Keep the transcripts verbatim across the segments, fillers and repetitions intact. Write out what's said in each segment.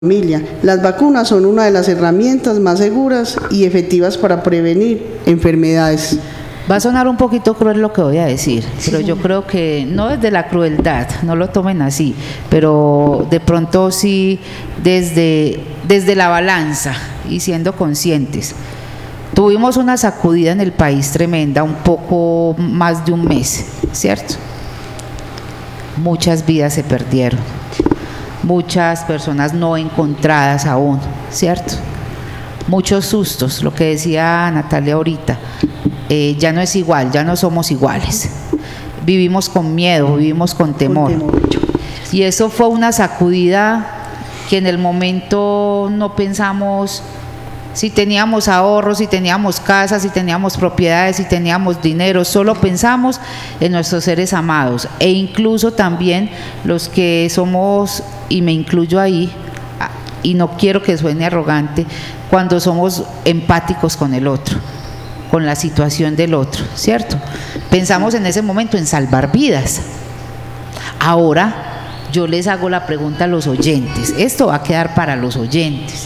familia. Las vacunas son una de las herramientas más seguras y efectivas para prevenir enfermedades. Va a sonar un poquito cruel lo que voy a decir, pero yo creo que no desde la crueldad, no lo tomen así, pero de pronto sí desde, desde la balanza y siendo conscientes. Tuvimos una sacudida en el país tremenda, un poco más de un mes, ¿cierto? Muchas vidas se perdieron, muchas personas no encontradas aún, ¿cierto? Muchos sustos, lo que decía Natalia ahorita, eh, ya no es igual, ya no somos iguales. Vivimos con miedo, vivimos con temor. Y eso fue una sacudida que en el momento no pensamos si teníamos ahorros, si teníamos casas, si teníamos propiedades, si teníamos dinero, solo pensamos en nuestros seres amados. E incluso también los que somos, y me incluyo ahí, y no quiero que suene arrogante, cuando somos empáticos con el otro, con la situación del otro, ¿cierto? Pensamos en ese momento en salvar vidas. Ahora yo les hago la pregunta a los oyentes, esto va a quedar para los oyentes.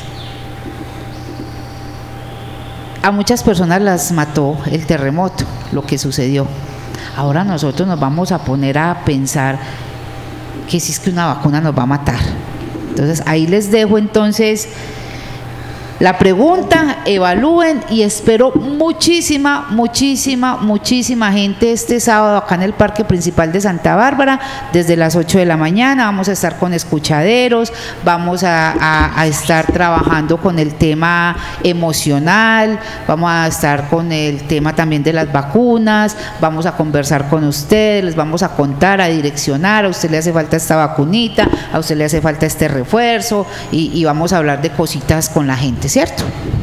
A muchas personas las mató el terremoto, lo que sucedió. Ahora nosotros nos vamos a poner a pensar que si es que una vacuna nos va a matar. Entonces ahí les dejo entonces la pregunta, evalúen, y espero muchísima, muchísima, muchísima gente este sábado acá en el Parque Principal de Santa Bárbara, desde las ocho de la mañana. Vamos a estar con escuchaderos, vamos a, a, a estar trabajando con el tema emocional, vamos a estar con el tema también de las vacunas, vamos a conversar con ustedes, les vamos a contar, a direccionar, a usted le hace falta esta vacunita, a usted le hace falta este refuerzo, y, y vamos a hablar de cositas con la gente, ¿cierto?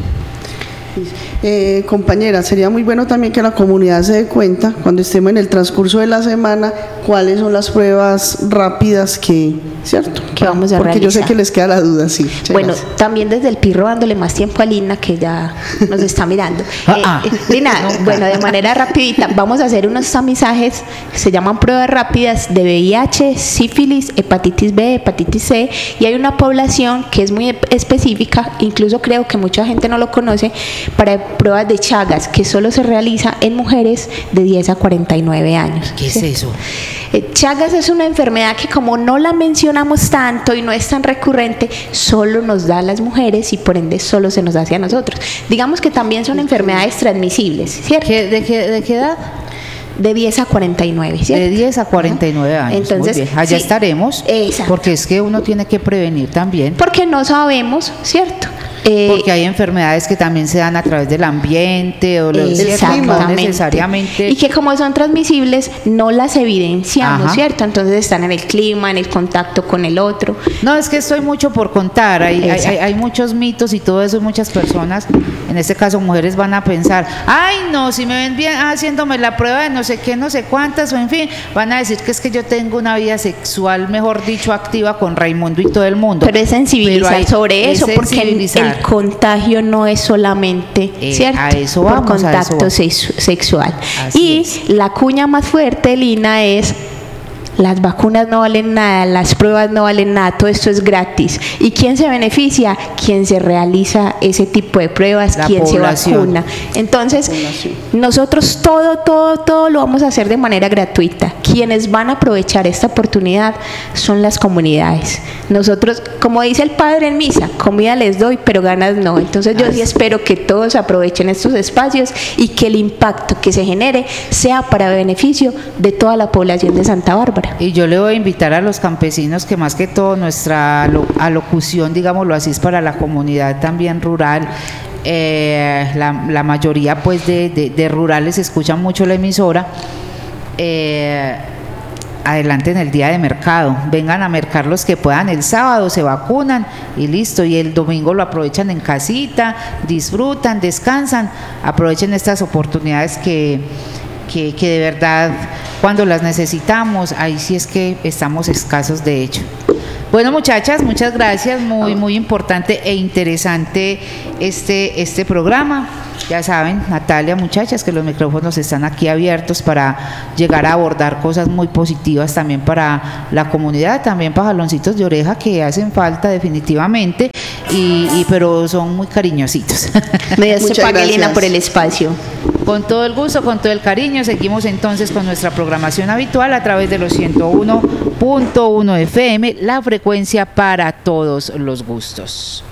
Eh, compañera, sería muy bueno también que la comunidad se dé cuenta, cuando estemos en el transcurso de la semana, cuáles son las pruebas rápidas que, ¿cierto? Que vamos a Porque realizar. yo sé que les queda la duda, sí. Bueno, gracias. También desde el P I R dándole más tiempo a Lina, que ya nos está mirando. Ah, eh, eh, Lina, no. bueno, de manera rapidita, vamos a hacer unos tamizajes, se llaman pruebas rápidas de V I H, sífilis, hepatitis B, hepatitis C, y hay una población que es muy específica, incluso creo que mucha gente no lo conoce, para pruebas de Chagas, que solo se realiza en mujeres de diez a cuarenta y nueve años. ¿Qué es ¿sí? eso? Eh, Chagas es una enfermedad que, como no la mencionamos tanto y no es tan recurrente, solo nos da a las mujeres y por ende solo se nos hace a nosotros. Digamos que también son enfermedades transmisibles, ¿cierto? ¿Qué, de, qué, ¿De qué edad? De diez a cuarenta y nueve, ¿cierto? De diez a cuarenta y nueve años. Entonces, muy bien. Allá sí, estaremos, exacto. Porque es que uno tiene que prevenir también. Porque no sabemos, ¿cierto? Eh, Porque hay enfermedades que también se dan a través del ambiente o lo, ¿cierto? No necesariamente. Y que como son transmisibles, no las evidenciamos, Ajá. ¿cierto? Entonces están en el clima, en el contacto con el otro. No, es que estoy mucho por contar, hay, hay, hay, hay muchos mitos y todo eso, y muchas personas, en este caso mujeres, van a pensar, ay no, si me ven bien haciéndome la prueba de no sé qué, no sé cuántas, o en fin, van a decir que es que yo tengo una vida sexual, mejor dicho, activa con Raimundo y todo el mundo. Pero es sensibilizar Pero hay, sobre eso, es porque el, el contagio no es solamente, eh, ¿cierto? A eso vamos, por contacto a eso sex sexual. Así y es. La cuña más fuerte, Lina, es: las vacunas no valen nada, las pruebas no valen nada, todo esto es gratis. ¿Y quién se beneficia? Quien se realiza ese tipo de pruebas, La quien población. se vacuna. Entonces, nosotros todo, todo, todo lo vamos a hacer de manera gratuita. Quienes van a aprovechar esta oportunidad son las comunidades. Nosotros, como dice el padre en misa, comida les doy, pero ganas no. Entonces yo sí espero que todos aprovechen estos espacios y que el impacto que se genere sea para beneficio de toda la población de Santa Bárbara. Y yo le voy a invitar a los campesinos que más que todo nuestra alocución, digámoslo así, es para la comunidad también rural. Eh, la, la mayoría pues de, de, de rurales escuchan mucho la emisora. Eh, adelante en el día de mercado, vengan a mercar los que puedan el sábado, se vacunan y listo, y el domingo lo aprovechan en casita, disfrutan, descansan, aprovechen estas oportunidades que Que, que de verdad cuando las necesitamos, ahí sí es que estamos escasos de hecho. Bueno, muchachas, muchas gracias, muy, muy importante e interesante este, este programa. Ya saben, Natalia, muchachas, que los micrófonos están aquí abiertos para llegar a abordar cosas muy positivas también para la comunidad, también para jaloncitos de oreja que hacen falta definitivamente, y, y pero son muy cariñositos. Muchas gracias, Lina, por el espacio. Con todo el gusto, con todo el cariño, seguimos entonces con nuestra programación habitual a través de los ciento uno punto uno F M, la frecuencia para todos los gustos.